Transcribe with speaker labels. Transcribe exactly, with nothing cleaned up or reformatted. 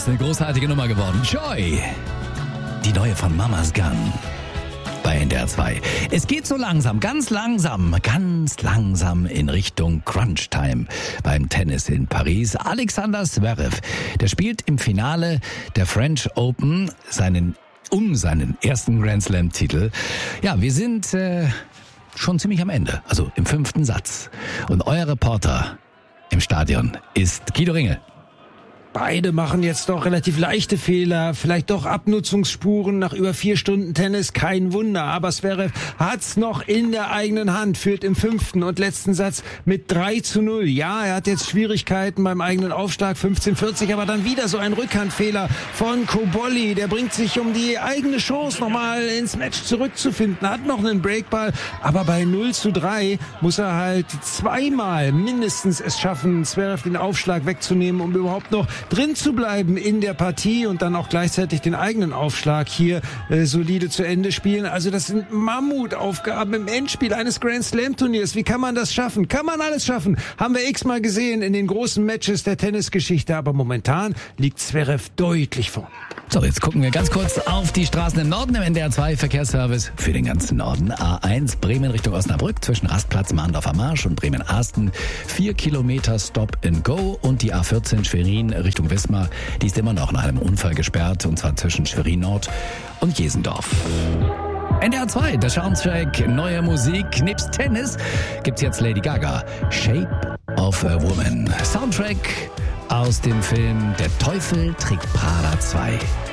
Speaker 1: Was eine großartige Nummer geworden. Joy. Die neue von Mama's Gun. Bei N D R zwei. Es geht so langsam, ganz langsam, ganz langsam in Richtung Crunch-Time beim Tennis in Paris. Alexander Zverev, der spielt im Finale der French Open seinen, um seinen ersten Grand Slam-Titel. Ja, wir sind äh, schon ziemlich am Ende, also im fünften Satz. Und euer Reporter im Stadion ist Guido Ringel.
Speaker 2: Beide machen jetzt doch relativ leichte Fehler, vielleicht doch Abnutzungsspuren nach über vier Stunden Tennis, kein Wunder. Aber Zverev hat's noch in der eigenen Hand, führt im fünften und letzten Satz mit drei zu null. Ja, er hat jetzt Schwierigkeiten beim eigenen Aufschlag, fünfzehn vierzig, aber dann wieder so ein Rückhandfehler von Cobolli. Der bringt sich um die eigene Chance nochmal ins Match zurückzufinden, hat noch einen Breakball, aber bei null zu drei muss er halt zweimal mindestens es schaffen, Zverev den Aufschlag wegzunehmen, um überhaupt noch drin zu bleiben in der Partie und dann auch gleichzeitig den eigenen Aufschlag hier äh, solide zu Ende spielen. Also das sind Mammutaufgaben im Endspiel eines Grand Slam Turniers. Wie kann man das schaffen? Kann man alles schaffen? Haben wir x-mal gesehen in den großen Matches der Tennisgeschichte, aber momentan liegt Zverev deutlich vor.
Speaker 1: So, jetzt gucken wir ganz kurz auf die Straßen im Norden im N D R zwei Verkehrsservice für den ganzen Norden. A eins Bremen Richtung Osnabrück zwischen Rastplatz Mahndorfer Marsch und Bremen-Arsten. Vier Kilometer Stop and Go und die A vierzehn Schwerin Richtung Wismar. Die ist immer noch nach einem Unfall gesperrt und zwar zwischen Schwerin Nord und Jesendorf. N D R zwei, der Soundtrack, neue Musik. Nebst Tennis gibt's jetzt Lady Gaga. Shape of a Woman. Soundtrack aus dem Film Der Teufel trägt Prada zwei.